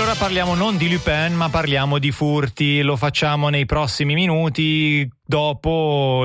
allora parliamo non di Lupin, ma parliamo di furti. Lo facciamo nei prossimi minuti, dopo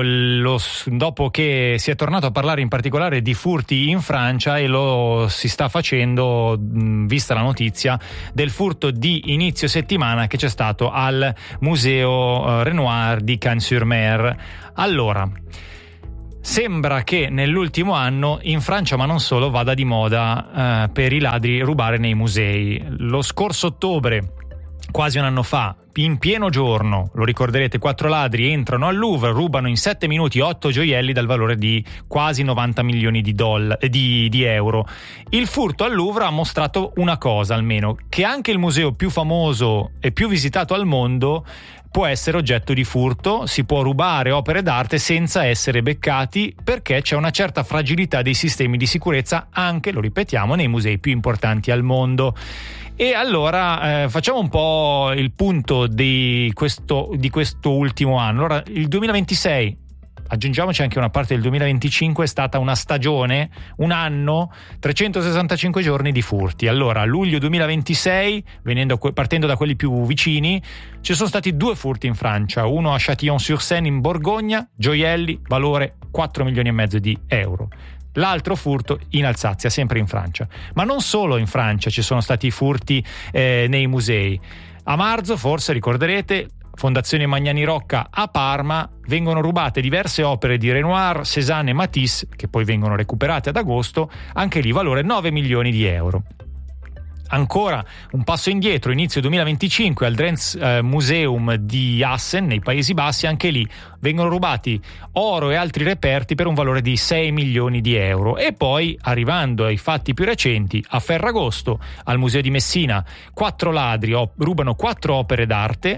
che si è tornato a parlare in particolare di furti in Francia, e lo si sta facendo vista la notizia del furto di inizio settimana che c'è stato al Museo Renoir di Cagnes-sur-Mer. Allora, sembra che nell'ultimo anno in Francia, ma non solo, vada di moda per i ladri rubare nei musei. Lo scorso ottobre, quasi un anno fa, in pieno giorno, lo ricorderete, 4 ladri entrano al Louvre, rubano in 7 minuti 8 gioielli dal valore di quasi 90 milioni di euro. Il furto al Louvre ha mostrato una cosa, almeno, che anche il museo più famoso e più visitato al mondo può essere oggetto di furto, si può rubare opere d'arte senza essere beccati, perché c'è una certa fragilità dei sistemi di sicurezza anche, lo ripetiamo, nei musei più importanti al mondo. E allora facciamo un po' il punto di questo ultimo anno. Allora, il 2026, aggiungiamoci anche una parte del 2025, è stata una stagione, un anno, 365 giorni di furti. Allora, a luglio 2026, partendo da quelli più vicini, ci sono stati 2 furti in Francia, uno a Châtillon-sur-Seine in Borgogna, gioielli, valore 4 milioni e mezzo di euro. L'altro furto in Alsazia, sempre in Francia. Ma non solo in Francia ci sono stati furti nei musei. A marzo, forse ricorderete, Fondazione Magnani Rocca a Parma, vengono rubate diverse opere di Renoir, Cézanne e Matisse, che poi vengono recuperate ad agosto, anche lì valore 9 milioni di euro. Ancora un passo indietro, inizio 2025, al Drents Museum di Assen, nei Paesi Bassi, anche lì vengono rubati oro e altri reperti per un valore di 6 milioni di euro. E poi, arrivando ai fatti più recenti, a Ferragosto, al Museo di Messina, 4 ladri rubano 4 opere d'arte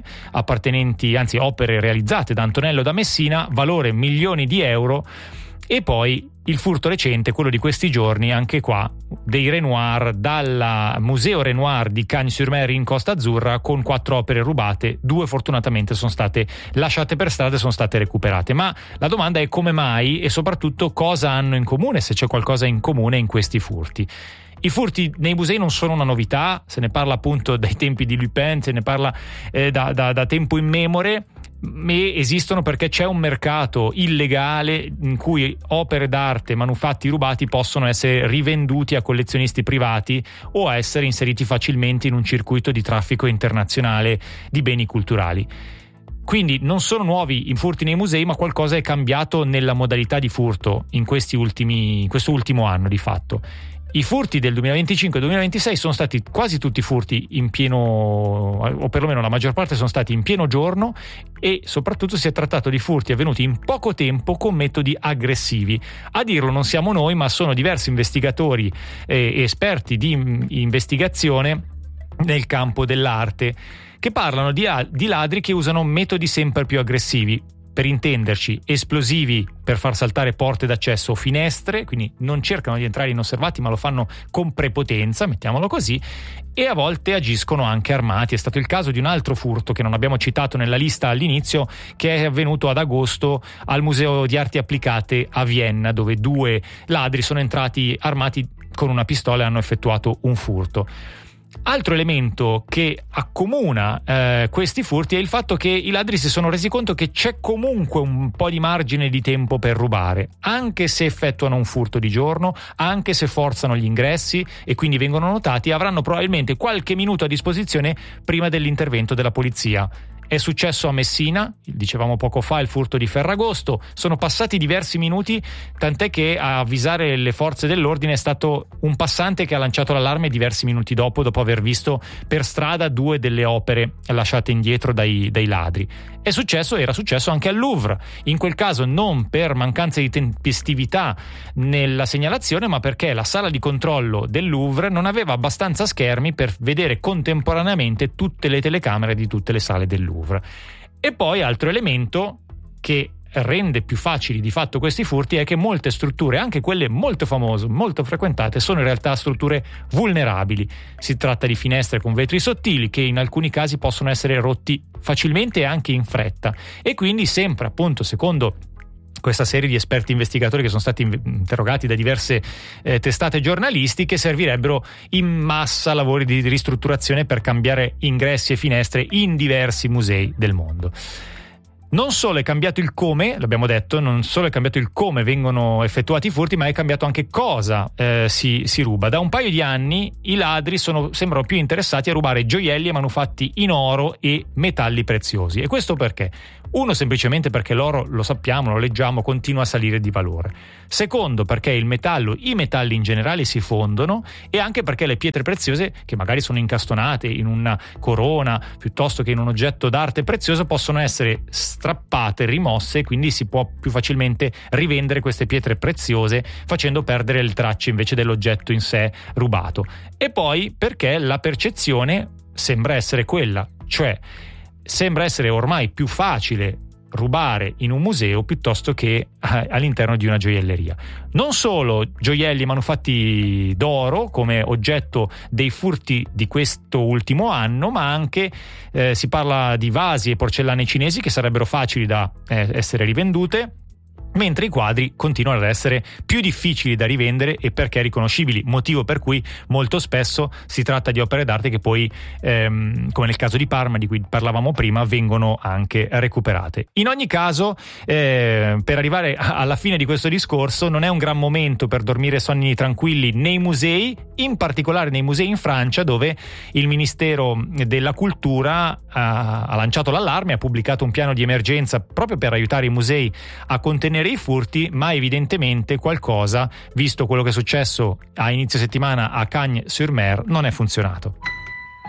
opere realizzate da Antonello da Messina, valore milioni di euro. E poi il furto recente, quello di questi giorni, anche qua, dei Renoir dal Museo Renoir di Cagnes-sur-Mer in Costa Azzurra, con 4 opere rubate. 2 fortunatamente sono state lasciate per strada e sono state recuperate. Ma la domanda è come mai, e soprattutto cosa hanno in comune, se c'è qualcosa in comune in questi furti. I furti nei musei non sono una novità, se ne parla appunto dai tempi di Lupin, se ne parla da tempo immemore, esistono perché c'è un mercato illegale in cui opere d'arte, manufatti rubati possono essere rivenduti a collezionisti privati o a essere inseriti facilmente in un circuito di traffico internazionale di beni culturali. Quindi non sono nuovi i furti nei musei, ma qualcosa è cambiato nella modalità di furto in questo ultimo anno di fatto. I furti del 2025 e 2026 sono stati quasi tutti furti in pieno, o perlomeno la maggior parte sono stati in pieno giorno, e soprattutto si è trattato di furti avvenuti in poco tempo con metodi aggressivi. A dirlo non siamo noi, ma sono diversi investigatori e esperti di investigazione nel campo dell'arte che parlano di ladri che usano metodi sempre più aggressivi. Per intenderci, esplosivi per far saltare porte d'accesso o finestre, quindi non cercano di entrare inosservati ma lo fanno con prepotenza, mettiamolo così, e a volte agiscono anche armati. È stato il caso di un altro furto che non abbiamo citato nella lista all'inizio, che è avvenuto ad agosto al Museo di Arti Applicate a Vienna, dove 2 ladri sono entrati armati con una pistola e hanno effettuato un furto. Altro elemento che accomuna questi furti è il fatto che i ladri si sono resi conto che c'è comunque un po' di margine di tempo per rubare, anche se effettuano un furto di giorno, anche se forzano gli ingressi e quindi vengono notati, avranno probabilmente qualche minuto a disposizione prima dell'intervento della polizia. È successo a Messina, dicevamo poco fa, il furto di Ferragosto. Sono passati diversi minuti, tant'è che a avvisare le forze dell'ordine è stato un passante che ha lanciato l'allarme diversi minuti dopo aver visto per strada 2 delle opere lasciate indietro dai ladri. Era successo anche al Louvre, in quel caso non per mancanza di tempestività nella segnalazione, ma perché la sala di controllo del Louvre non aveva abbastanza schermi per vedere contemporaneamente tutte le telecamere di tutte le sale del Louvre. E poi altro elemento che rende più facili di fatto questi furti è che molte strutture, anche quelle molto famose, molto frequentate, sono in realtà strutture vulnerabili. Si tratta di finestre con vetri sottili che in alcuni casi possono essere rotti facilmente e anche in fretta, e quindi sempre, appunto, secondo questa serie di esperti investigatori che sono stati interrogati da diverse testate giornalistiche, servirebbero in massa lavori di ristrutturazione per cambiare ingressi e finestre in diversi musei del mondo. Non solo è cambiato il come, l'abbiamo detto, non solo è cambiato il come vengono effettuati i furti, ma è cambiato anche cosa si ruba. Da un paio di anni i ladri sembrano più interessati a rubare gioielli e manufatti in oro e metalli preziosi. E questo perché? Uno, semplicemente perché l'oro, lo sappiamo, lo leggiamo, continua a salire di valore. Secondo, perché i metalli in generale si fondono, e anche perché le pietre preziose, che magari sono incastonate in una corona piuttosto che in un oggetto d'arte prezioso, possono essere strappate, rimosse, e quindi si può più facilmente rivendere queste pietre preziose, facendo perdere le tracce invece dell'oggetto in sé rubato. E poi perché la percezione sembra essere quella, cioè sembra essere ormai più facile rubare in un museo piuttosto che all'interno di una gioielleria. Non solo gioielli manufatti d'oro come oggetto dei furti di questo ultimo anno, ma anche si parla di vasi e porcellane cinesi che sarebbero facili da essere rivendute, mentre i quadri continuano ad essere più difficili da rivendere e perché riconoscibili, motivo per cui molto spesso si tratta di opere d'arte che poi, come nel caso di Parma di cui parlavamo prima, vengono anche recuperate. In ogni caso, per arrivare alla fine di questo discorso, non è un gran momento per dormire sonni tranquilli nei musei, in particolare nei musei in Francia, dove il Ministero della Cultura ha lanciato l'allarme, ha pubblicato un piano di emergenza proprio per aiutare i musei a contenere i furti, ma evidentemente qualcosa, visto quello che è successo a inizio settimana a Cagnes-sur-Mer, non è funzionato.